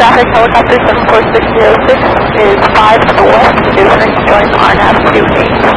traffic, helicopter 74606 is 5 to the west, is ready to join RNAV 28.